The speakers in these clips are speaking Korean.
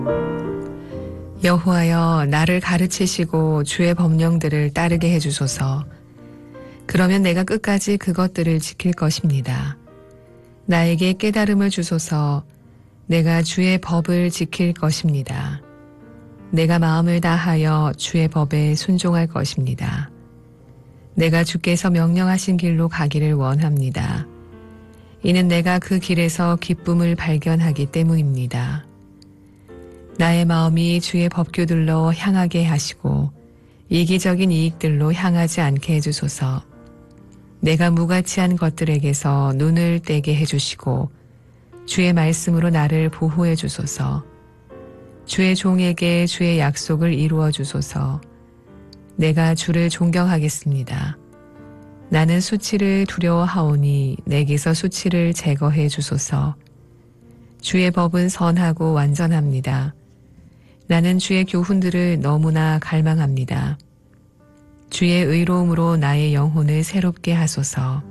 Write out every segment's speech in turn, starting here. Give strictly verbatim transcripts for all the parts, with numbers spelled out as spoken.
여호와여, 나를 가르치시고 주의 법령들을 따르게 해주소서. 그러면 내가 끝까지 그것들을 지킬 것입니다. 나에게 깨달음을 주소서. 내가 주의 법을 지킬 것입니다. 내가 마음을 다하여 주의 법에 순종할 것입니다. 내가 주께서 명령하신 길로 가기를 원합니다. 이는 내가 그 길에서 기쁨을 발견하기 때문입니다. 나의 마음이 주의 법규들로 향하게 하시고 이기적인 이익들로 향하지 않게 해주소서. 내가 무가치한 것들에게서 눈을 떼게 해주시고 주의 말씀으로 나를 보호해 주소서. 주의 종에게 주의 약속을 이루어 주소서. 내가 주를 존경하겠습니다. 나는 수치를 두려워하오니 내게서 수치를 제거해 주소서. 주의 법은 선하고 완전합니다. 나는 주의 교훈들을 너무나 갈망합니다. 주의 의로움으로 나의 영혼을 새롭게 하소서.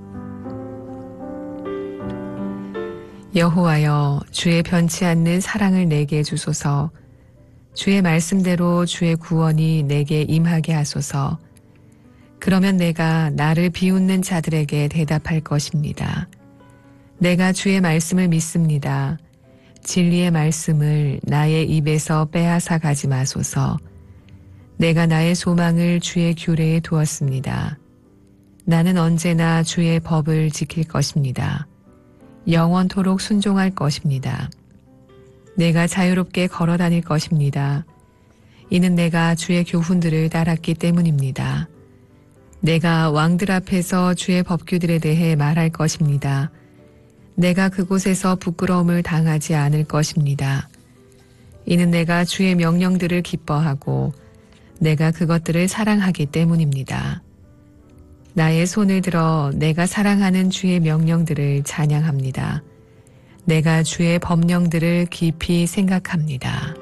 여호와여, 주의 변치 않는 사랑을 내게 주소서. 주의 말씀대로 주의 구원이 내게 임하게 하소서. 그러면 내가 나를 비웃는 자들에게 대답할 것입니다. 내가 주의 말씀을 믿습니다. 진리의 말씀을 나의 입에서 빼앗아 가지 마소서. 내가 나의 소망을 주의 규례에 두었습니다. 나는 언제나 주의 법을 지킬 것입니다. 영원토록 순종할 것입니다. 내가 자유롭게 걸어 다닐 것입니다. 이는 내가 주의 교훈들을 따랐기 때문입니다. 내가 왕들 앞에서 주의 법규들에 대해 말할 것입니다. 내가 그곳에서 부끄러움을 당하지 않을 것입니다. 이는 내가 주의 명령들을 기뻐하고 내가 그것들을 사랑하기 때문입니다. 나의 손을 들어 내가 사랑하는 주의 명령들을 찬양합니다. 내가 주의 법령들을 깊이 생각합니다.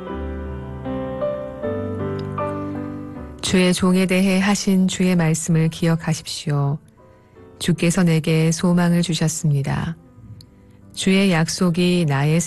주의 종에 대해 하신 주의 말씀을 기억하십시오. 주께서 내게 소망을 주셨습니다. 주의 약속이 나의